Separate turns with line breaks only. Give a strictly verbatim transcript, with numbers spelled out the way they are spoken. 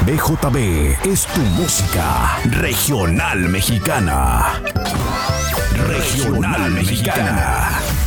B J B es tu música regional mexicana. Regional mexicana.